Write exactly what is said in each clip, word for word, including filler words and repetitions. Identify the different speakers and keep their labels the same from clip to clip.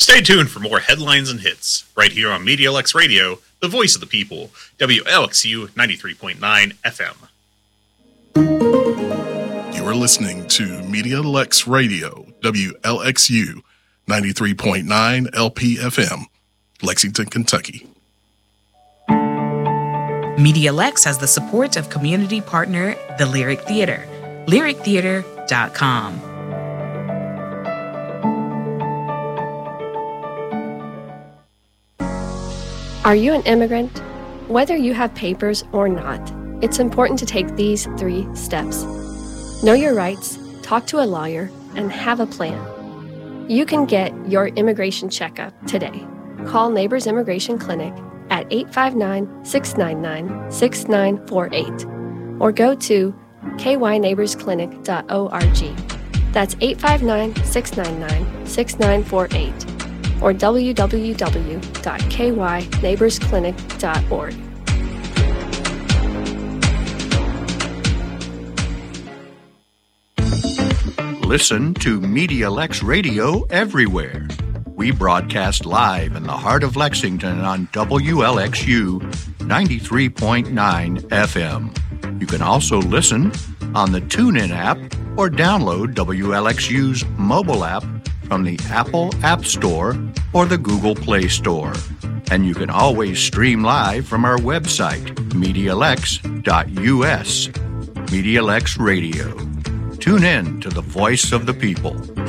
Speaker 1: Stay tuned for more headlines and hits, right here on Media Lex Radio, the voice of the people, W L X U ninety-three point nine F M.
Speaker 2: You are listening to Media Lex Radio, W L X U ninety-three point nine L P F M, Lexington, Kentucky.
Speaker 3: Media Lex has the support of community partner, the Lyric Theater, lyric theater dot com.
Speaker 4: Are you an immigrant? Whether you have papers or not, it's important to take these three steps. Know your rights, talk to a lawyer, and have a plan. You can get your immigration checkup today. Call Neighbors Immigration Clinic at eight five nine, six nine nine, six nine four eight or go to k y neighbors clinic dot org. That's eight five nine, six nine nine, six nine four eight or w w w dot k y neighbors clinic dot org.
Speaker 5: Listen to Media Lex Radio everywhere. We broadcast live in the heart of Lexington on W L X U ninety-three point nine F M. You can also listen on the TuneIn app or download W L X U's mobile app from the Apple App Store or the Google Play Store. And you can always stream live from our website, media lex dot u s. Media Lex Radio. Tune in to the voice of the people.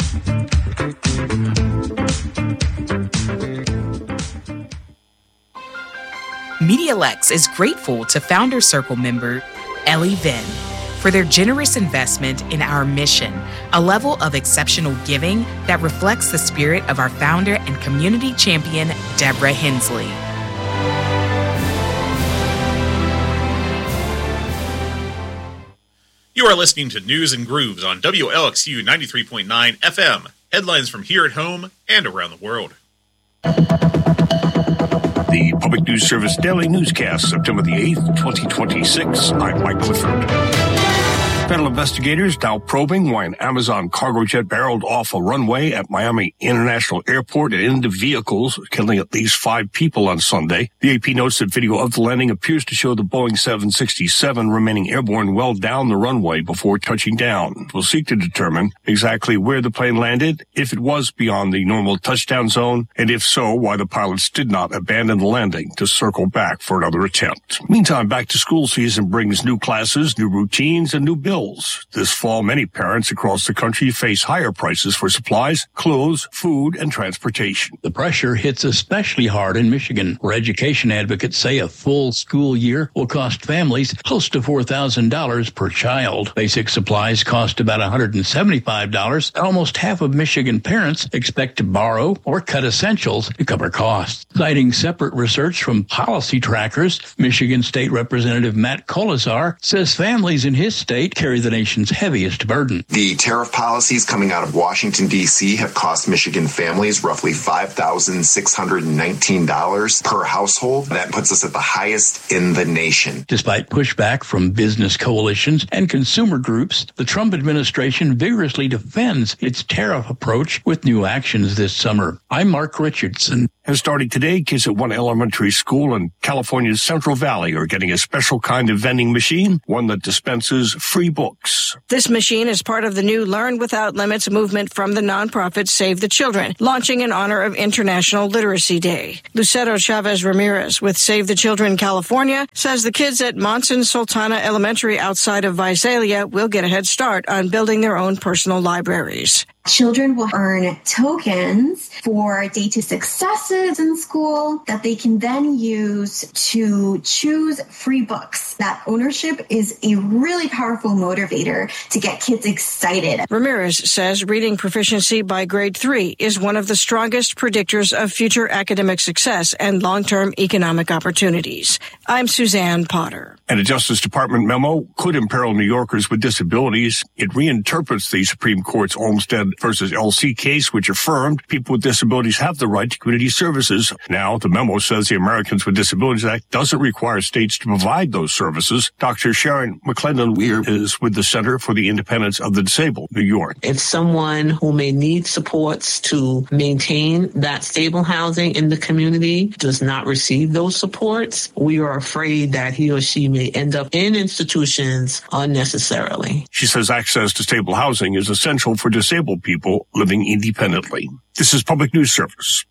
Speaker 3: Media Lex is grateful to Founder Circle member Ellie Venn for their generous investment in our mission, a level of exceptional giving that reflects the spirit of our founder and community champion, Deborah Hensley.
Speaker 1: You are listening to News and Grooves on W L X U ninety-three point nine F M. Headlines from here at home and around the world.
Speaker 6: The Public News Service Daily Newscast, September the eighth, twenty twenty-six. I'm Mike Clifford. Federal investigators now probing why an Amazon cargo jet barreled off a runway at Miami International Airport and into vehicles, killing at least five people on Sunday. The A P notes that video of the landing appears to show the Boeing seven sixty-seven remaining airborne well down the runway before touching down. It will seek to determine exactly where the plane landed, if it was beyond the normal touchdown zone, and if so, why the pilots did not abandon the landing to circle back for another attempt. Meantime, back to school season brings new classes, new routines, and new bills. This fall, many parents across the country face higher prices for supplies, clothes, food, and transportation.
Speaker 7: The pressure hits especially hard in Michigan, where education advocates say a full school year will cost families close to four thousand dollars per child. Basic supplies cost about one hundred seventy-five dollars, and almost half of Michigan parents expect to borrow or cut essentials to cover costs. Citing separate research from policy trackers, Michigan State Representative Matt Kolesar says families in his state carry the nation's heaviest burden.
Speaker 8: The tariff policies coming out of Washington, D C have cost Michigan families roughly five thousand six hundred nineteen dollars per household. That puts us at the highest in the nation.
Speaker 7: Despite pushback from business coalitions and consumer groups, the Trump administration vigorously defends its tariff approach with new actions this summer. I'm Mark Richardson.
Speaker 6: And starting today, kids at one elementary school in California's Central Valley are getting a special kind of vending machine, one that dispenses free books.
Speaker 9: This machine is part of the new Learn Without Limits movement from the nonprofit Save the Children, launching in honor of International Literacy Day. Lucero Chavez Ramirez with Save the Children California says the kids at Monson Sultana Elementary outside of Visalia will get a head start on building their own personal libraries.
Speaker 10: Children will earn tokens for data successes in school that they can then use to choose free books. That ownership is a really powerful motivator to get kids excited.
Speaker 9: Ramirez says reading proficiency by grade three is one of the strongest predictors of future academic success and long-term economic opportunities. I'm Suzanne Potter.
Speaker 6: And a Justice Department memo could imperil New Yorkers with disabilities. It reinterprets the Supreme Court's Olmstead versus L C case, which affirmed people with disabilities have the right to community services. Now, the memo says the Americans with Disabilities Act doesn't require states to provide those services. Doctor Sharon McClendon-Weir is with the Center for the Independence of the Disabled, New York.
Speaker 11: If someone who may need supports to maintain that stable housing in the community does not receive those supports, we are afraid that he or she may end up in institutions unnecessarily.
Speaker 6: She says access to stable housing is essential for disabled people living independently. This is Public News Service.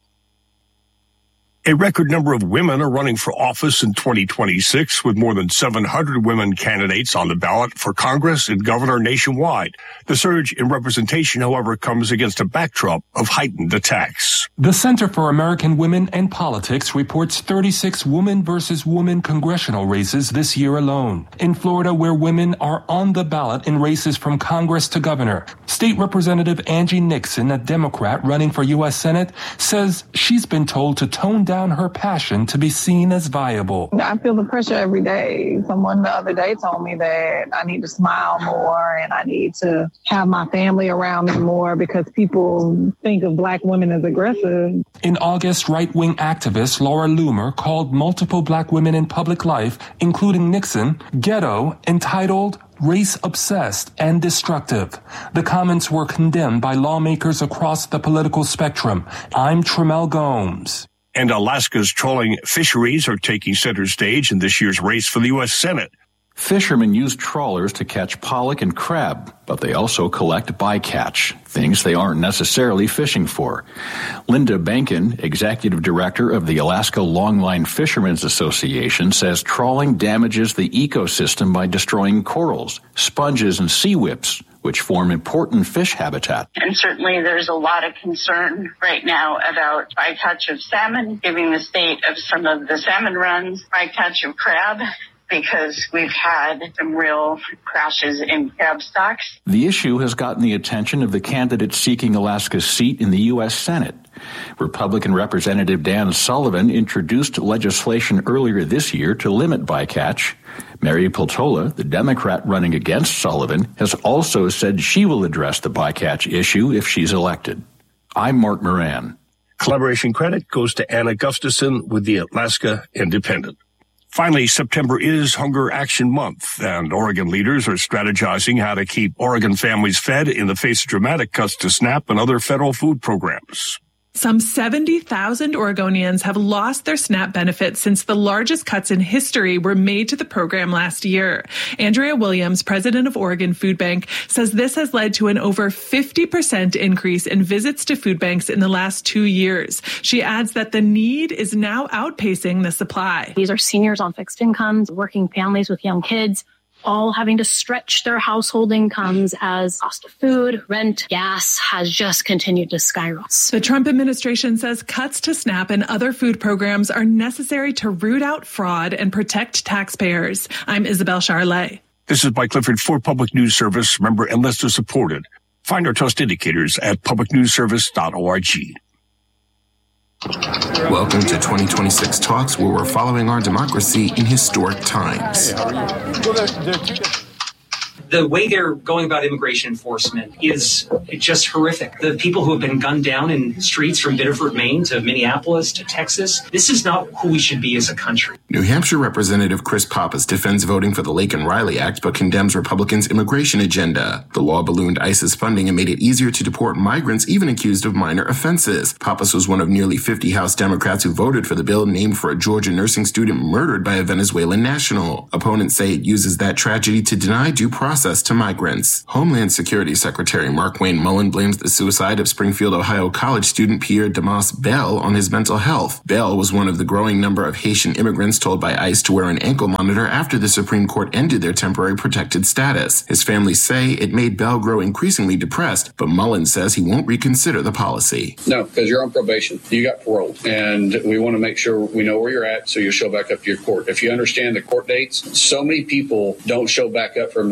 Speaker 6: A record number of women are running for office in twenty twenty-six, with more than seven hundred women candidates on the ballot for Congress and governor nationwide. The surge in representation, however, comes against a backdrop of heightened attacks.
Speaker 12: The Center for American Women and Politics reports thirty-six woman versus woman congressional races this year alone. In Florida, where women are on the ballot in races from Congress to governor, State Representative Angie Nixon, a Democrat running for U S Senate, says she's been told to tone down down her passion to be seen as viable.
Speaker 13: I feel the pressure every day. Someone the other day told me that I need to smile more and I need to have my family around me more because people think of Black women as aggressive.
Speaker 12: In August, right-wing activist Laura Loomer called multiple Black women in public life, including Nixon, ghetto, entitled race-obsessed and destructive. The comments were condemned by lawmakers across the political spectrum. I'm Tremel Gomes.
Speaker 6: And Alaska's trawling fisheries are taking center stage in this year's race for the U S Senate.
Speaker 14: Fishermen use trawlers to catch pollock and crab, but they also collect bycatch, things they aren't necessarily fishing for. Linda Bankin, executive director of the Alaska Longline Fishermen's Association, says trawling damages the ecosystem by destroying corals, sponges, and sea whips, which form important fish habitat.
Speaker 15: And certainly there's a lot of concern right now about bycatch of salmon, given the state of some of the salmon runs, bycatch of crab, because we've had some real crashes in crab stocks.
Speaker 14: The issue has gotten the attention of the candidate seeking Alaska's seat in the U S Senate. Republican Representative Dan Sullivan introduced legislation earlier this year to limit bycatch. Mary Peltola, the Democrat running against Sullivan, has also said she will address the bycatch issue if she's elected. I'm Mark Moran.
Speaker 6: Collaboration credit goes to Anna Gustafson with the Alaska Independent. Finally, September is Hunger Action Month, and Oregon leaders are strategizing how to keep Oregon families fed in the face of dramatic cuts to SNAP and other federal food programs.
Speaker 16: Some seventy thousand Oregonians have lost their SNAP benefits since the largest cuts in history were made to the program last year. Andrea Williams, president of Oregon Food Bank, says this has led to an over fifty percent increase in visits to food banks in the last two years. She adds that the need is now outpacing the supply.
Speaker 17: These are seniors on fixed incomes, working families with young kids, all having to stretch their household incomes as cost of food, rent, gas has just continued to skyrocket.
Speaker 16: The Trump administration says cuts to SNAP and other food programs are necessary to root out fraud and protect taxpayers. I'm Isabel Charlet.
Speaker 6: This is Mike Clifford for Public News Service, member and listener supported. Find our trust indicators at public news service dot org.
Speaker 18: Welcome to twenty twenty-six Talks, where we're following our democracy in historic times.
Speaker 19: The way they're going about immigration enforcement is just horrific. The people who have been gunned down in streets from Biddeford, Maine to Minneapolis to Texas, this is not who we should be as a country.
Speaker 18: New Hampshire Representative Chris Pappas defends voting for the Laken-Riley Act but condemns Republicans' immigration agenda. The law ballooned ICE's funding and made it easier to deport migrants even accused of minor offenses. Pappas was one of nearly fifty House Democrats who voted for the bill named for a Georgia nursing student murdered by a Venezuelan national. Opponents say it uses that tragedy to deny due process to migrants. Homeland Security Secretary Markwayne Mullin blames the suicide of Springfield, Ohio college student Pierre Damas Bell on his mental health. Bell was one of the growing number of Haitian immigrants told by ICE to wear an ankle monitor after the Supreme Court ended their temporary protected status. His family say it made Bell grow increasingly depressed, but Mullin says he won't reconsider the policy.
Speaker 20: No, because you're on probation. You got paroled, and we want to make sure we know where you're at so you'll show back up to your court. If you understand the court dates, so many people don't show back up for immigration court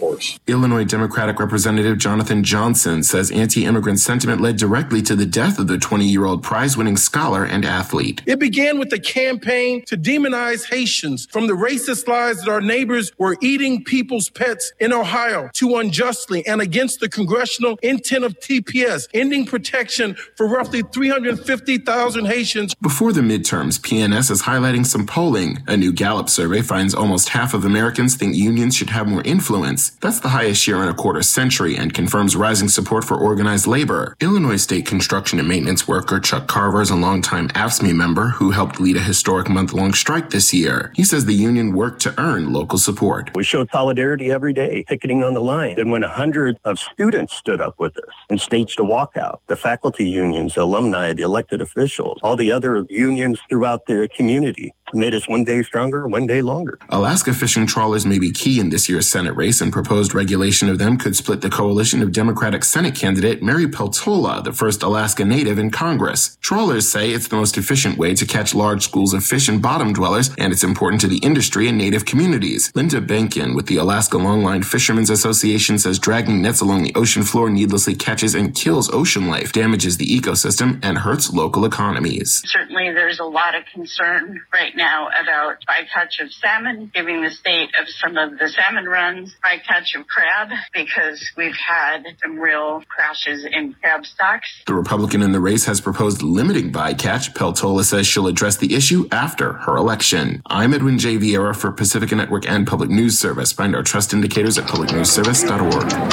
Speaker 20: force.
Speaker 18: Illinois Democratic Representative Jonathan Johnson says anti-immigrant sentiment led directly to the death of the twenty-year-old prize-winning scholar and athlete.
Speaker 21: It began with a campaign to demonize Haitians, from the racist lies that our neighbors were eating people's pets in Ohio to unjustly and against the congressional intent of T P S, ending protection for roughly three hundred fifty thousand Haitians.
Speaker 18: Before the midterms, P N S is highlighting some polling. A new Gallup survey finds almost half of Americans think unions should have more influence. That's the highest share in a quarter century and confirms rising support for organized labor. Illinois State construction and maintenance worker Chuck Carver is a longtime A F S C M E member who helped lead a historic month-long strike this year. He says the union worked to earn local support.
Speaker 22: We showed solidarity every day, picketing on the line. And when a hundred of students stood up with us and staged a walkout, the faculty unions, the alumni, the elected officials, all the other unions throughout the community made us one day stronger, one day longer.
Speaker 18: Alaska fishing trawlers may be key in this year's Senate race, and proposed regulation of them could split the coalition of Democratic Senate candidate Mary Peltola, the first Alaska native in Congress. Trawlers say it's the most efficient way to catch large schools of fish and bottom dwellers, and it's important to the industry and native communities. Linda Benkin with the Alaska Longline Fishermen's Association says dragging nets along the ocean floor needlessly catches and kills ocean life, damages the ecosystem, and hurts local economies.
Speaker 15: Certainly there's a lot of concern right now about bycatch of salmon, given the state of some of the salmon runs, bycatch of crab, because we've had some real crashes in crab stocks.
Speaker 18: The Republican in the race has proposed limiting bycatch. Peltola says she'll address the issue after her election. I'm Edwin J. Vieira for Pacifica Network and Public News Service. Find our trust indicators at public news service dot org.
Speaker 23: Um,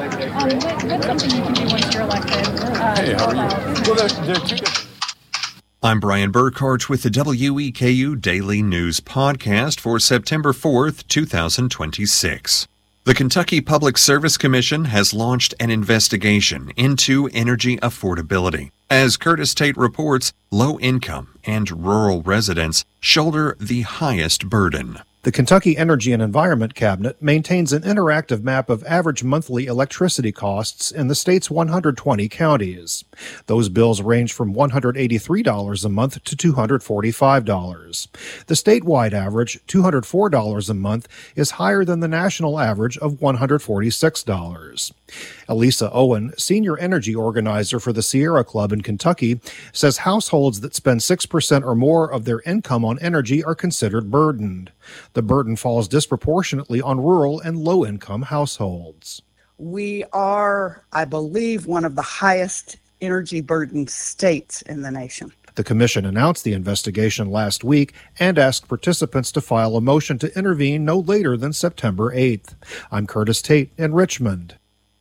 Speaker 23: what's something you can do once you're elected? Uh,
Speaker 24: hey, how are you? Well, there, there are two different...
Speaker 25: I'm Brian Burkhardt with the W E K U Daily News Podcast for September fourth, twenty twenty-six. The Kentucky Public Service Commission has launched an investigation into energy affordability. As Curtis Tate reports, low-income and rural residents shoulder the highest burden.
Speaker 26: The Kentucky Energy and Environment Cabinet maintains an interactive map of average monthly electricity costs in the state's one hundred twenty counties. Those bills range from one hundred eighty-three dollars a month to two hundred forty-five dollars. The statewide average, two hundred four dollars a month, is higher than the national average of one hundred forty-six dollars. Elisa Owen, senior energy organizer for the Sierra Club in Kentucky, says households that spend six percent or more of their income on energy are considered burdened. The burden falls disproportionately on rural and low-income households.
Speaker 27: We are, I believe, one of the highest energy burdened states in the nation.
Speaker 26: The commission announced the investigation last week and asked participants to file a motion to intervene no later than September eighth. I'm Curtis Tate in Richmond.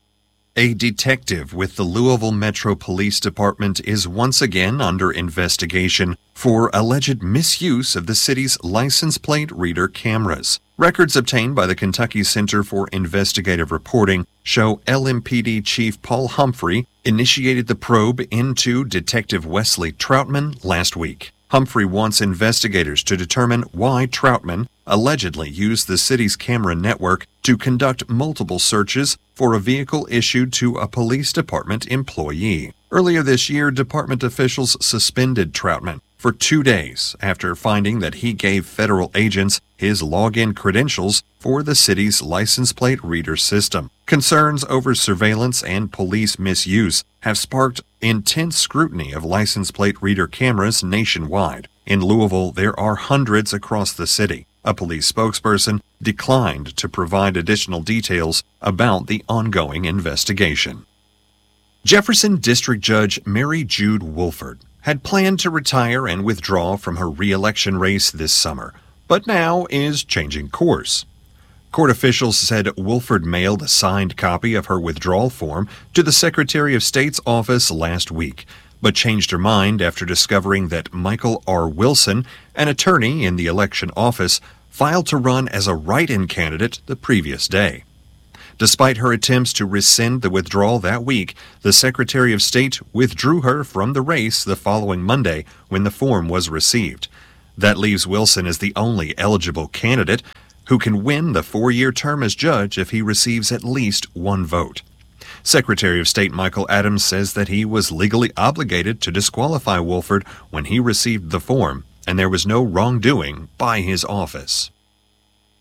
Speaker 25: A detective with the Louisville Metro Police Department is once again under investigation for alleged misuse of the city's license plate reader cameras. Records obtained by the Kentucky Center for Investigative Reporting show L M P D Chief Paul Humphrey initiated the probe into Detective Wesley Troutman last week. Humphrey wants investigators to determine why Troutman allegedly used the city's camera network to conduct multiple searches for a vehicle issued to a police department employee. Earlier this year, department officials suspended Troutman for two days after finding that he gave federal agents his login credentials for the city's license plate reader system. Concerns over surveillance and police misuse have sparked intense scrutiny of license plate reader cameras nationwide. In Louisville, there are hundreds across the city. A police spokesperson declined to provide additional details about the ongoing investigation. Jefferson District Judge Mary Jude Wolford had planned to retire and withdraw from her re-election race this summer, but now is changing course. Court officials said Wolford mailed a signed copy of her withdrawal form to the Secretary of State's office last week, but changed her mind after discovering that Michael R. Wilson, an attorney in the election office, filed to run as a write-in candidate the previous day. Despite her attempts to rescind the withdrawal that week, the Secretary of State withdrew her from the race the following Monday when the form was received. That leaves Wilson as the only eligible candidate who can win the four-year term as judge if he receives at least one vote. Secretary of State Michael Adams says that he was legally obligated to disqualify Wolford when he received the form, and there was no wrongdoing by his office.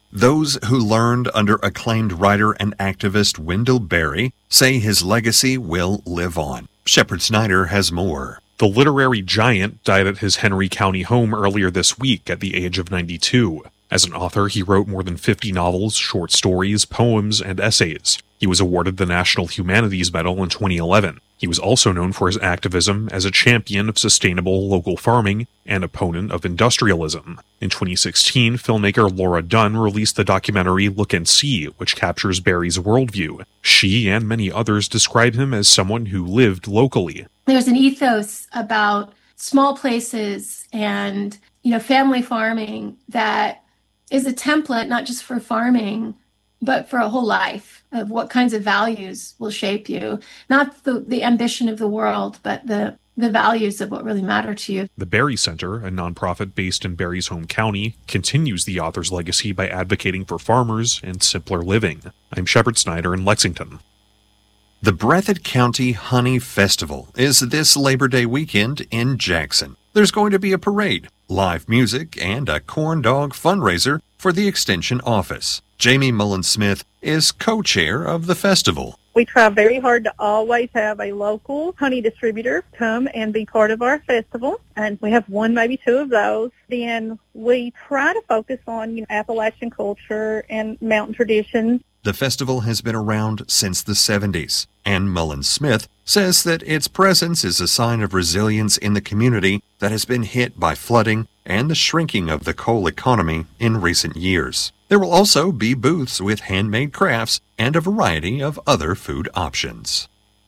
Speaker 25: Those who learned under acclaimed writer and activist Wendell Berry say his legacy will live on. Shepard Snyder has more.
Speaker 1: The literary giant died at his Henry County home earlier this week at the age of ninety-two. As an author, he wrote more than fifty novels, short stories, poems, and essays. He was awarded the National Humanities Medal in twenty eleven. He was also known for his activism as a champion of sustainable local farming and opponent of industrialism. In twenty sixteen, filmmaker Laura Dunn released the documentary Look and See, which captures Berry's worldview. She and many others describe him as someone who lived locally.
Speaker 2: There's an ethos about small places and, you know, family farming that is a template not just for farming, but for a whole life of what kinds of values will shape you. Not the, the ambition of the world, but the, the values of what really matter to you.
Speaker 1: The Berry Center, a nonprofit based in Berry's home county, continues the author's legacy by advocating for farmers and simpler living. I'm Shepard Snyder in Lexington.
Speaker 25: The Breathitt County Honey Festival is this Labor Day weekend in Jackson. There's going to be a parade, live music, and a corn dog fundraiser for the Extension Office. Jamie Mullen-Smith is co-chair of the festival.
Speaker 3: We try very hard to always have a local honey distributor come and be part of our festival, and we have one, maybe two of those. Then we try to focus on, you know, Appalachian culture and mountain traditions.
Speaker 25: The festival has been around since the seventies, and Mullen-Smith says that its presence is a sign of resilience in the community that has been hit by flooding and the shrinking of the coal economy in recent years. There will also be booths with handmade crafts and a variety of other food options.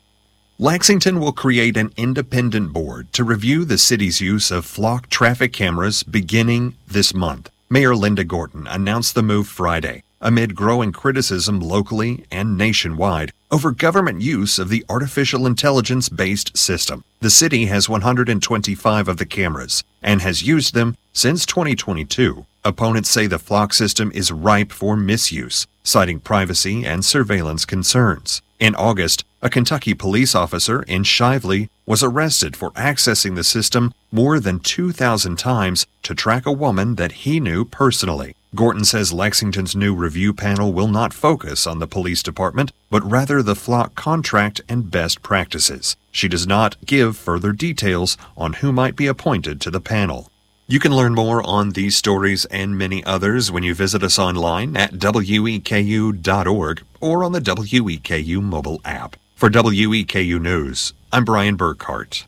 Speaker 25: Lexington will create an independent board to review the city's use of flock traffic cameras beginning this month. Mayor Linda Gorton announced the move Friday, amid growing criticism locally and nationwide over government use of the artificial intelligence-based system. The city has one hundred twenty-five of the cameras and has used them since twenty twenty-two. Opponents say the flock system is ripe for misuse, citing privacy and surveillance concerns. In August, a Kentucky police officer in Shively was arrested for accessing the system more than two thousand times to track a woman that he knew personally. Gorton says Lexington's new review panel will not focus on the police department, but rather the flock contract and best practices. She does not give further details on who might be appointed to the panel. You can learn more on these stories and many others when you visit us online at W E K U dot org or on the W E K U mobile app. For W E K U News, I'm Brian Burkhart.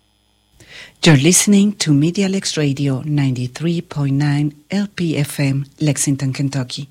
Speaker 4: You're listening to Media Lex Radio ninety-three point nine L P F M, Lexington, Kentucky.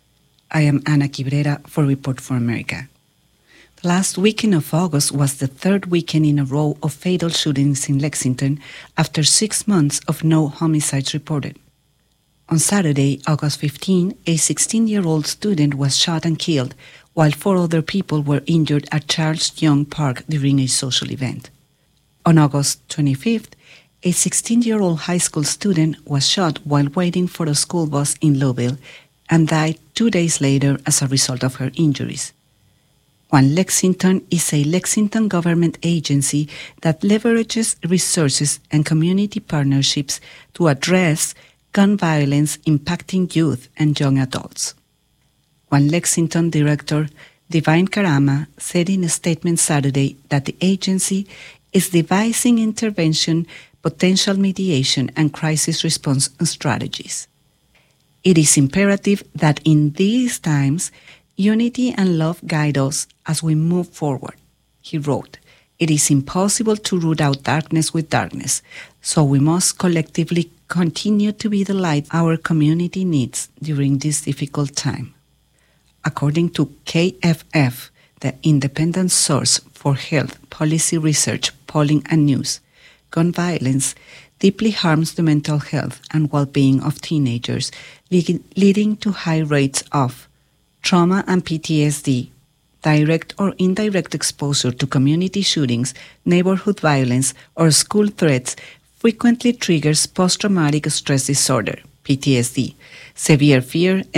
Speaker 4: I am Ana Quibrera for Report for America. The last weekend of August was the third weekend in a row of fatal shootings in Lexington after six months of no homicides reported. On Saturday, August fifteenth, a sixteen-year-old student was shot and killed, while four other people were injured at Charles Young Park during a social event. On August twenty-fifth, a sixteen-year-old high school student was shot while waiting for a school bus in Louisville and died two days later as a result of her injuries. One Lexington is a Lexington government agency that leverages resources and community partnerships to address gun violence impacting youth and young adults. One Lexington director, Divine Karama, said in a statement Saturday that the agency is devising intervention, potential mediation, and crisis response strategies. It is imperative that in these times, unity and love guide us as we move forward, he wrote. It is impossible to root out darkness with darkness, so we must collectively continue to be the light our community needs during this difficult time. According to K F F, the independent source for health, policy research, polling, and news, gun violence deeply harms the mental health and well-being of teenagers, leading to high rates of trauma and P T S D, direct or indirect exposure to community shootings, neighborhood violence, or school threats frequently triggers post-traumatic stress disorder, P T S D, severe fear,